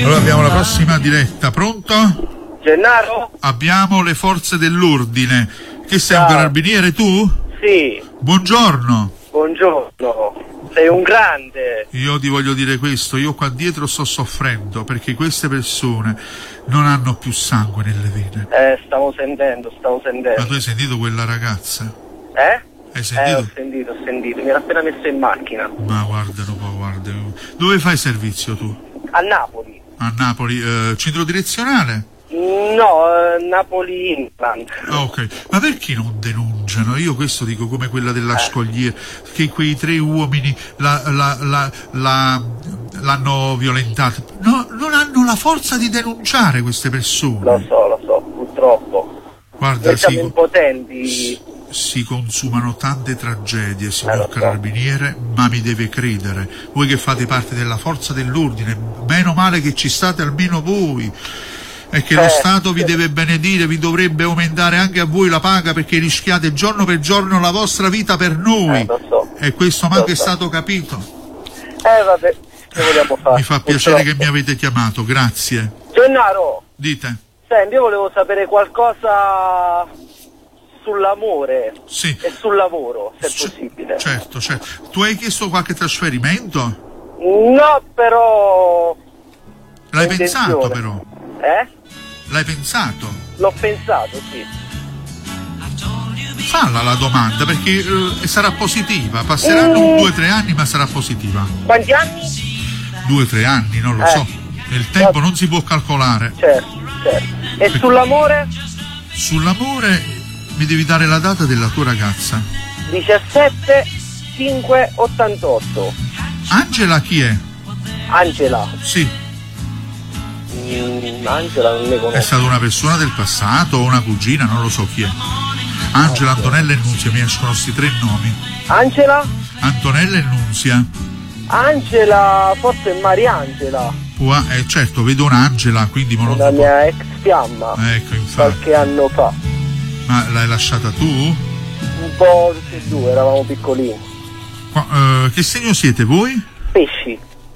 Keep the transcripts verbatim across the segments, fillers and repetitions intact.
Allora abbiamo la prossima diretta, pronto? Gennaro? Abbiamo le forze dell'ordine. Che sei, Ciao. un carabiniere tu? Sì. Buongiorno. Buongiorno. Sei un grande. Io ti voglio dire questo, io qua dietro sto soffrendo perché queste persone non hanno più sangue nelle vene. Eh, stavo sentendo, stavo sentendo. Ma tu hai sentito quella ragazza? Eh? Hai sentito? Eh, ho sentito, ho sentito. Mi era appena messo in macchina. Ma guarda un po', guarda. Dove fai servizio tu? A Napoli. A Napoli, eh, centro direzionale? No, eh, Napoli Inland. Ah, ok. Ma perché non denunciano? Io questo dico come quella della scogliera, che quei tre uomini la, la, la, la, l'hanno violentata. No, non hanno la forza di denunciare queste persone. Lo so, lo so, purtroppo. Guarda, Noi siamo si, impotenti. si consumano tante tragedie, Eh, signor lo so. carabiniere, ma mi deve credere. Voi che fate parte della forza dell'ordine, meno male che ci state almeno voi. E che lo Eh, Stato vi sì. deve benedire, vi dovrebbe aumentare anche a voi la paga perché rischiate giorno per giorno la vostra vita per noi. Eh, lo so. E questo Lo manco è so. stato capito. Eh, vabbè, che vogliamo fare? Mi fa piacere che Purtroppo. mi avete chiamato, grazie. Gennaro, Dite? senti, io volevo sapere qualcosa sull'amore Sì. e sul lavoro, se è C- possibile. Certo, certo. Tu hai chiesto qualche trasferimento? No, però... L'hai intenzione. pensato però? Eh? L'hai pensato? L'ho pensato, sì. Falla la domanda perché eh, sarà positiva. Passeranno un due o tre anni ma sarà positiva. Quanti anni? Due o tre anni, non lo Eh. so. Il tempo non si può calcolare. Certo, certo. E sull'amore? Sull'amore mi devi dare la data della tua ragazza. diciassette cinque ottantotto. Angela chi è? Angela. Sì, Mm, Angela non ne è conosco. stata una persona del passato o una cugina, non lo so chi è. Angela, Antonella e Nunzia, mi escono questi tre nomi. Angela? Antonella e Nunzia. Angela, forse è Mariangela, Può, eh, certo, vedo un'Angela, quindi me lo una so. mia ex fiamma, Ecco, infatti. qualche anno fa. Ma l'hai lasciata tu? Un po' tutti e due, eravamo piccolini. Qua- eh, che segno siete voi? Pesci.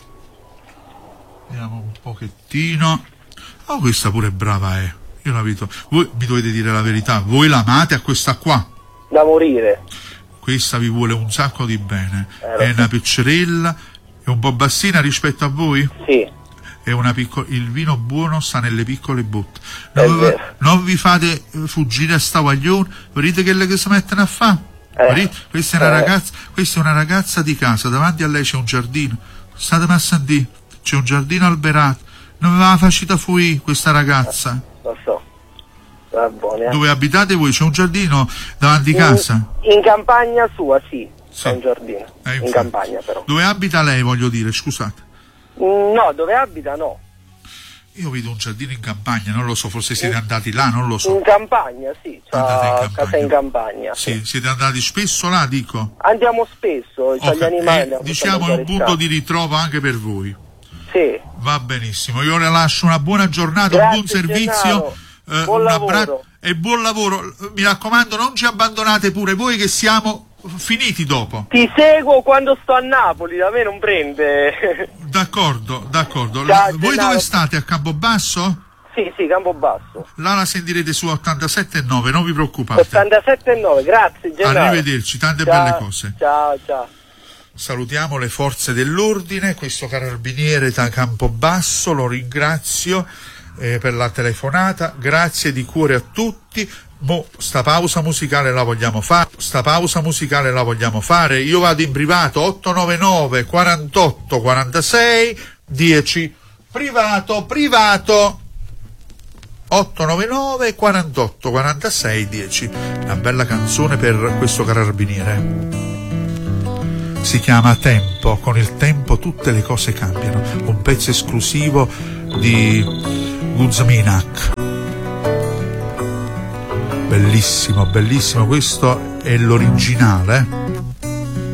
Vediamo un pochettino. Oh, questa pure è brava, eh. Io la vedo. Voi mi dovete dire la verità. Voi l'amate a questa qua? Da morire. Questa vi vuole un sacco di bene. Eh, lo È so. una piccerella, è un po' bassina rispetto a voi? Sì. È una picco- il vino buono sta nelle piccole botte. È Non, vero. non vi fate eh, fuggire a sta guaglione. Vedete che le che si mettono a fare? Eh. Questa è una Eh. ragazza, questa è una ragazza di casa, davanti a lei c'è un giardino. State a sentire, c'è un giardino alberato. Non aveva facita fuori questa ragazza. Lo so. Va buona. Dove abitate voi? C'è un giardino davanti a casa? In, in campagna sua, sì. Sì. C'è un giardino. Eh, in infatti. campagna però. Dove abita lei, voglio dire, scusate. Mm, No, dove abita no. Io vedo un giardino in campagna, non lo so, forse siete andati là, non lo so. In campagna, sì. Andate in C'ha campagna. casa in campagna. Sì, siete andati spesso là, dico. Andiamo spesso, c'ha Ok, gli animali. eh, andiamo diciamo è sempre a un punto mangiare di ritrovo anche per voi. il Sì. Va benissimo, io le lascio una buona giornata, Grazie, un buon servizio, Gennaro. eh, Buon un lavoro. abbraccio e buon lavoro. Mi raccomando, non ci abbandonate pure voi che siamo finiti dopo. Ti seguo quando sto a Napoli, da me non prende. D'accordo, d'accordo. Ciao, voi Gennaro. dove state? A Campobasso? Sì, sì, Campobasso. Là la sentirete su ottantasette e nove, non vi preoccupate. ottantasette e nove, grazie Gennaro. Arrivederci, tante Ciao, belle cose. Ciao, ciao. Salutiamo le forze dell'ordine, questo carabiniere da Campobasso, lo ringrazio eh, per la telefonata, grazie di cuore a tutti. Mo sta pausa musicale la vogliamo fare, sta pausa musicale la vogliamo fare, io vado in privato otto nove nove quarantotto quarantasei dieci, privato, privato otto nove nove quarantotto quarantasei dieci, una bella canzone per questo carabiniere. Si chiama Tempo, con il tempo tutte le cose cambiano, un pezzo esclusivo di Guzminak. Bellissimo, bellissimo, questo è l'originale.